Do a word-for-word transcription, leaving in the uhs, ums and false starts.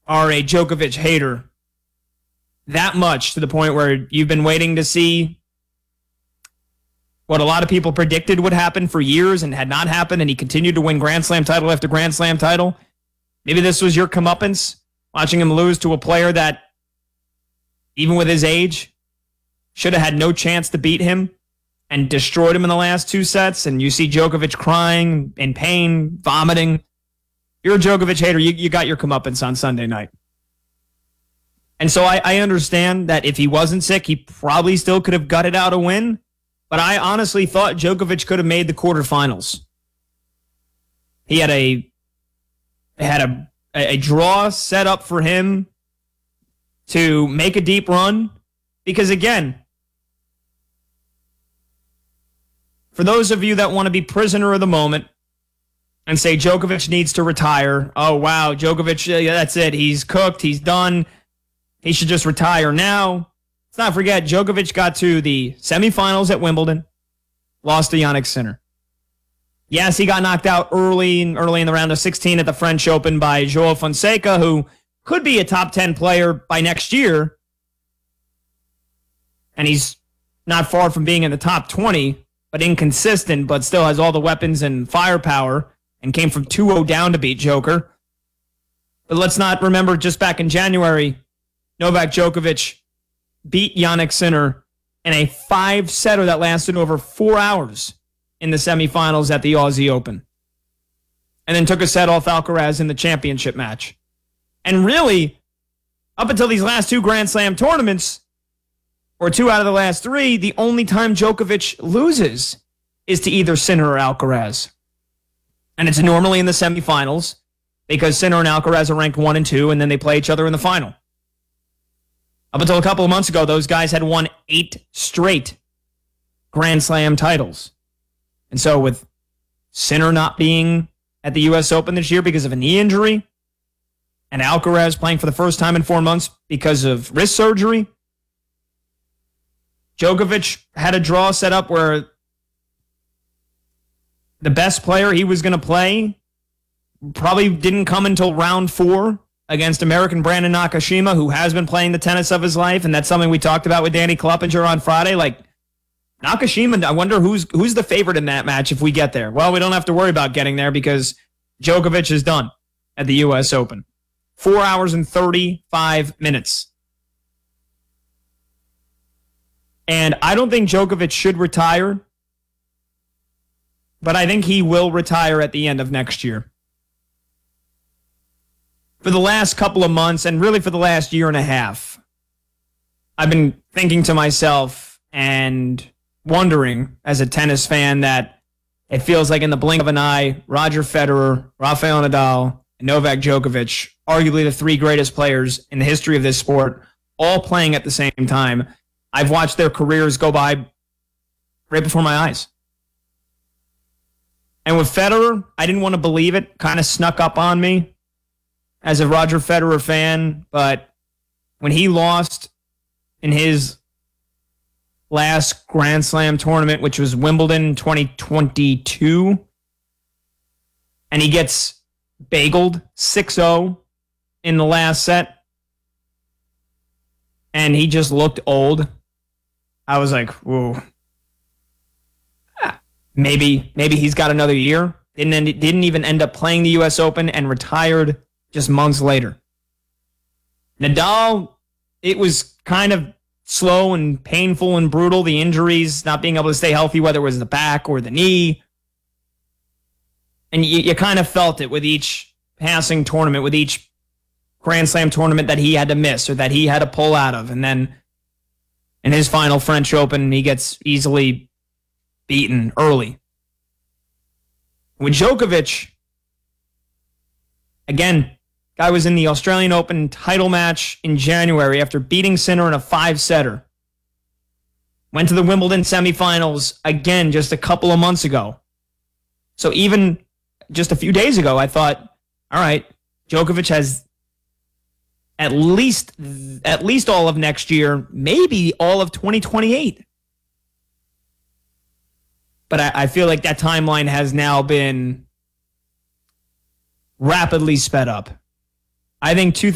are a Djokovic hater that much to the point where you've been waiting to see what a lot of people predicted would happen for years and had not happened, and he continued to win Grand Slam title after Grand Slam title. Maybe this was your comeuppance, watching him lose to a player that, even with his age, should have had no chance to beat him and destroyed him in the last two sets. And you see Djokovic crying, in pain, vomiting. You're a Djokovic hater. You, you got your comeuppance on Sunday night. And so I, I understand that if he wasn't sick, he probably still could have gutted out a win. But I honestly thought Djokovic could have made the quarterfinals. He had a had a, a draw set up for him to make a deep run. Because again, for those of you that want to be prisoner of the moment and say Djokovic needs to retire, oh wow, Djokovic, yeah, that's it. He's cooked. He's done. He should just retire now. Let's not forget, Djokovic got to the semifinals at Wimbledon, lost to Jannik Sinner. Yes, he got knocked out early, early in the round of sixteen at the French Open by Joao Fonseca, who could be a top ten player by next year. And he's not far from being in the top twenty, but inconsistent, but still has all the weapons and firepower, and came from two oh down to beat Joker. But let's not remember, just back in January, Novak Djokovic beat Jannik Sinner in a five-setter that lasted over four hours in the semifinals at the Aussie Open. And then took a set off Alcaraz in the championship match. And really, up until these last two Grand Slam tournaments, or two out of the last three, the only time Djokovic loses is to either Sinner or Alcaraz. And it's normally in the semifinals, because Sinner and Alcaraz are ranked one and two, and then they play each other in the final. Up until a couple of months ago, those guys had won eight straight Grand Slam titles. And so with Sinner not being at the U S Open this year because of a knee injury, and Alcaraz playing for the first time in four months because of wrist surgery, Djokovic had a draw set up where the best player he was going to play probably didn't come until round four against American Brandon Nakashima, who has been playing the tennis of his life, and that's something we talked about with Danny Kloppinger on Friday. Like, Nakashima, I wonder who's who's the favorite in that match if we get there. Well, we don't have to worry about getting there because Djokovic is done at the U S Open. Four hours and thirty-five minutes. And I don't think Djokovic should retire, but I think he will retire at the end of next year. For the last couple of months, and really for the last year and a half, I've been thinking to myself and wondering, as a tennis fan, that it feels like in the blink of an eye, Roger Federer, Rafael Nadal, and Novak Djokovic, arguably the three greatest players in the history of this sport, all playing at the same time. I've watched their careers go by right before my eyes. And with Federer, I didn't want to believe it. Kind of snuck up on me as a Roger Federer fan. But when he lost in his last Grand Slam tournament, which was Wimbledon twenty twenty-two, and he gets bageled six oh in the last set, and he just looked old, I was like, whoa. Maybe maybe he's got another year. Didn't end, didn't even end up playing the U S Open and retired just months later. Nadal, it was kind of slow and painful and brutal. The injuries, not being able to stay healthy, whether it was the back or the knee. And you, you kind of felt it with each passing tournament, with each Grand Slam tournament that he had to miss or that he had to pull out of. And then in his final French Open, he gets easily beaten early. With Djokovic, again, guy was in the Australian Open title match in January after beating Sinner in a five-setter. Went to the Wimbledon semifinals again just a couple of months ago. So even just a few days ago, I thought, all right, Djokovic has at least at least all of next year, maybe all of twenty twenty-eight. But I, I feel like that timeline has now been rapidly sped up. I think two